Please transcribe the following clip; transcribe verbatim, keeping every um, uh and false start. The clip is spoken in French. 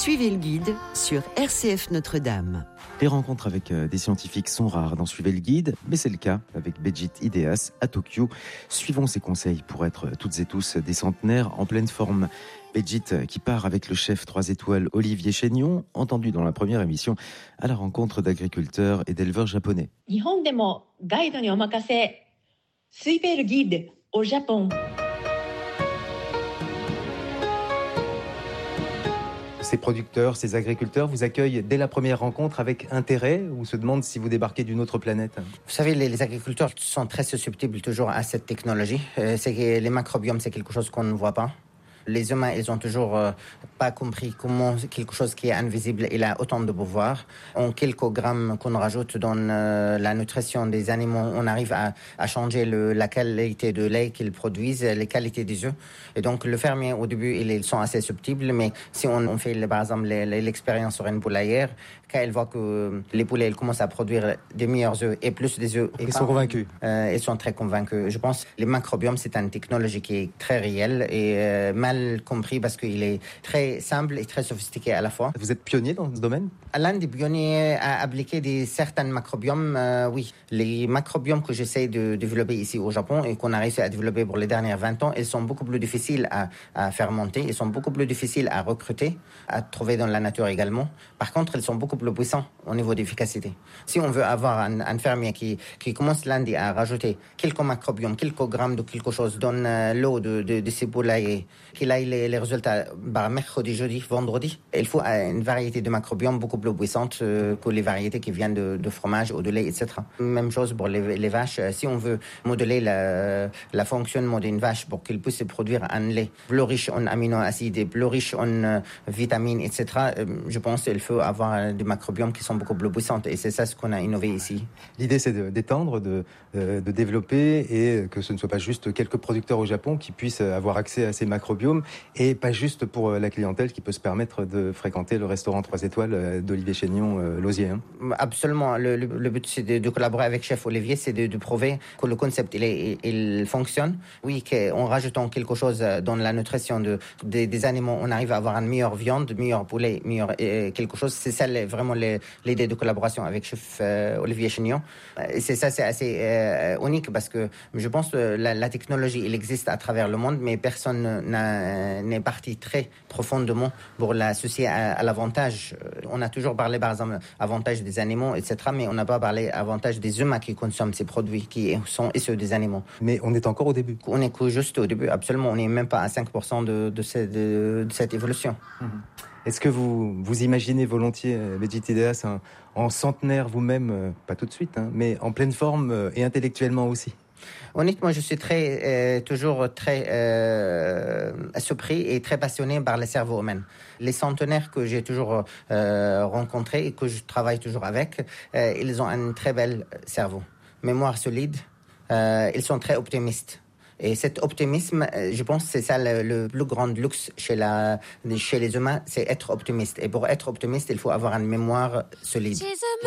Suivez le guide sur R C F Notre-Dame. Les rencontres avec des scientifiques sont rares dans Suivez le guide, mais c'est le cas avec Begit Ideas à Tokyo. Suivons ses conseils pour être toutes et tous des centenaires en pleine forme. Begit qui part avec le chef trois étoiles Olivier Chénion, entendu dans la première émission, à la rencontre d'agriculteurs et d'éleveurs japonais. Suivez le guide au Japon. Ces producteurs, ces agriculteurs vous accueillent dès la première rencontre avec intérêt ou se demandent si vous débarquez d'une autre planète? Vous savez, les, les agriculteurs sont très susceptibles toujours à cette technologie. Euh, c'est que les macrobiomes, c'est quelque chose qu'on ne voit pas. Les humains, ils ont toujours euh, pas compris comment quelque chose qui est invisible, il a autant de pouvoir. En quelques grammes qu'on rajoute dans euh, la nutrition des animaux, on arrive à, à changer le, la qualité de lait qu'ils produisent, les qualités des œufs. Et donc, le fermier, au début, ils, ils sont assez subtils, mais si on, on fait, par exemple, l'expérience sur une poulaillère, quand elle voit que les poulets ils commencent à produire des meilleurs œufs et plus des œufs... Ils sont convaincus. Euh, ils sont très convaincus. Je pense que les macrobiomes, c'est une technologie qui est très réelle et euh, mal compris parce qu'il est très simple et très sophistiqué à la fois. Vous êtes pionnier dans ce domaine? L'un des pionniers à appliquer des certains macrobiomes, euh, oui. Les macrobiomes que j'essaie de développer ici au Japon et qu'on a réussi à développer pour les dernières vingt ans, ils sont beaucoup plus difficiles à, à faire monter, ils sont beaucoup plus difficiles à recruter, à trouver dans la nature également. Par contre, ils sont beaucoup plus puissants au niveau d'efficacité. Si on veut avoir un, un fermier qui, qui commence lundi à rajouter quelques macrobiomes, quelques grammes de quelque chose dans euh, l'eau de, de, de ses poulaillers, qu'il ait les, les résultats bah, mercredi, jeudi, vendredi, il faut une variété de macrobiomes beaucoup plus puissante euh, que les variétés qui viennent de, de fromage ou de lait, et cetera. Même chose pour les, les vaches. Si on veut modeler la, la fonctionnement d'une vache pour qu'elle puisse produire un lait plus riche en aminoacides et plus riche en euh, vitamines, et cetera, euh, je pense qu'il faut avoir des macrobiomes qui sont beaucoup plus puissants. Et c'est ça ce qu'on a innové ici. L'idée, c'est de, d'étendre, de, euh, de développer et que ce ne soit pas juste quelques producteurs au Japon qui puissent avoir accès à ces macrobiomes et pas juste pour la clientèle qui peut se permettre de fréquenter le restaurant trois étoiles d'Olivier Chénion, euh, Lausier. Hein. Absolument. Le, le, le but, c'est de, de collaborer avec chef Olivier, c'est de, de prouver que le concept, il, est, il fonctionne. Oui, qu'en rajoutant quelque chose dans la nutrition de, de, des animaux, on arrive à avoir une meilleure viande, meilleur poulet, meilleur euh, quelque chose. C'est ça les, vraiment les, l'idée de collaboration avec chef euh, Olivier Chénion. Et c'est ça, c'est assez euh, unique parce que je pense que la, la technologie, elle existe à travers le monde, mais personne n'a, n'est parti très profondément pour l'associer à, à l'avantage. On a toujours parlé, par exemple, avantage des animaux, et cetera, mais on n'a pas parlé avantage des humains qui consomment ces produits, qui sont issus des animaux. Mais on est encore au début. On est que juste au début, absolument. On n'est même pas à cinq pour cent de, de, cette, de, de cette évolution. Mmh. Est-ce que vous, vous imaginez volontiers, Begit Ideas, en, en centenaire vous-même, euh, pas tout de suite, hein, mais en pleine forme euh, et intellectuellement aussi? Honnêtement, je suis très, euh, toujours très euh, surpris et très passionné par le cerveau humain. Les centenaires que j'ai toujours euh, rencontrés et que je travaille toujours avec, euh, ils ont un très bel cerveau, mémoire solide, euh, ils sont très optimistes. Et cet optimisme, je pense que c'est ça le, le plus grand luxe chez, la, chez les humains, c'est être optimiste. Et pour être optimiste, il faut avoir une mémoire solide.